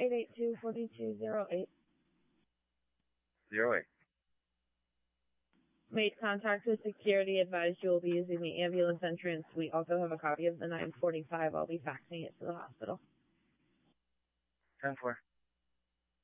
882-4208. 08. Made contact with security, advised you will be using the ambulance entrance. We also have a copy of the 945. I'll be faxing it to the hospital. 10-4.